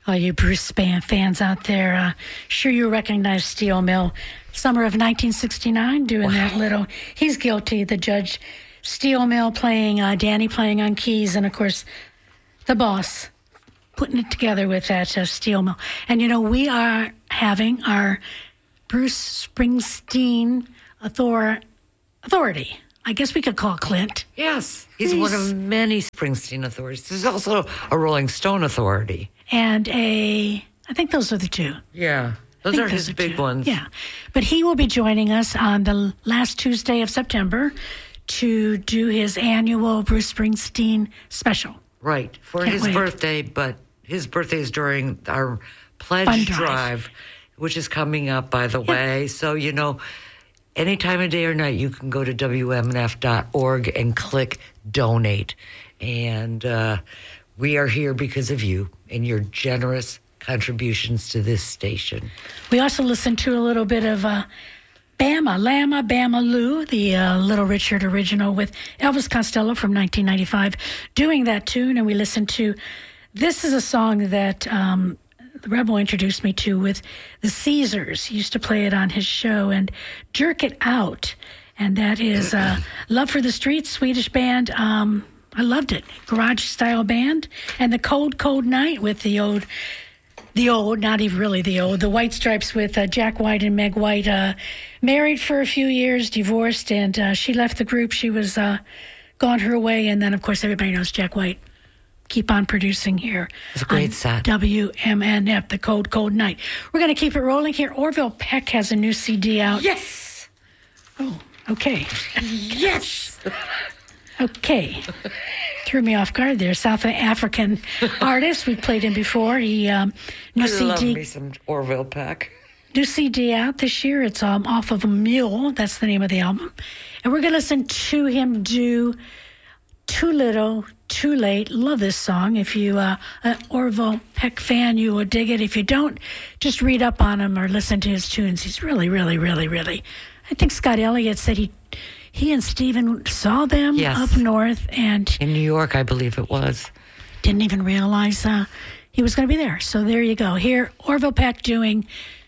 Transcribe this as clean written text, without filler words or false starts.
All you Bruce band fans out there, sure you recognize Steel Mill. Summer of 1969, doing that little. He's guilty, the judge. Steel Mill playing, Danny playing on keys, and of course, the boss putting it together with that Steel Mill. And we are having our Bruce Springsteen authority. I guess we could call Clint. Yes, he's one of many Springsteen authorities. There's also a Rolling Stone authority. And I think those are the two. Yeah, those are his big ones. Yeah, but he will be joining us on the last Tuesday of September to do his annual Bruce Springsteen special. Right, for his birthday, but his birthday is during our pledge drive, which is coming up, by the way. So, any time of day or night, you can go to WMNF.org and click donate. And we are here because of you and your generous contributions to this station. We also listened to a little bit of Bama, Lama, Bama Lou, the Little Richard original with Elvis Costello from 1995, doing that tune. And we listened to, this is a song that the Rebel introduced me to with the Caesars. He used to play it on his show, and Jerk It Out. And that is Love for the Streets, Swedish band. I loved it. Garage-style band. And the Cold, Cold Night with the old, not even really the old, the White Stripes with Jack White and Meg White. Married for a few years, divorced, and she left the group. She was gone her way. And then, of course, everybody knows Jack White. Keep on producing here. It's a great set. WMNF, the Cold, Cold Night. We're going to keep it rolling here. Orville Peck has a new CD out. Yes! Oh, okay. Yes! Okay. Threw me off guard there. South African artist. We've played him before. He new CD. Love me some Orville Peck. New CD out this year. It's off of a Mule. That's the name of the album. And we're going to listen to him do Too Little, Too Late. Love this song. If you an Orville Peck fan, you will dig it. If you don't, just read up on him or listen to his tunes. He's really, really, really, really. I think Scott Elliott said he and Stephen saw them up north, and in New York, I believe it was. Didn't even realize he was going to be there. So there you go. Here, Orville Peck doing